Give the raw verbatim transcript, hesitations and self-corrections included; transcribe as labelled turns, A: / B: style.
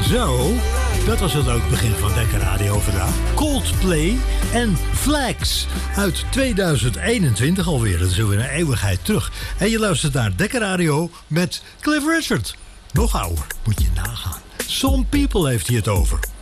A: Zo, dat was het ook begin van Dekker Radio vandaag. Coldplay en Flags uit tweeduizend eenentwintig alweer. Dat is weer een eeuwigheid terug. En je luistert naar Dekker Radio met Cliff Richard. Nog ouder, moet je nagaan. Some People heeft hij het over.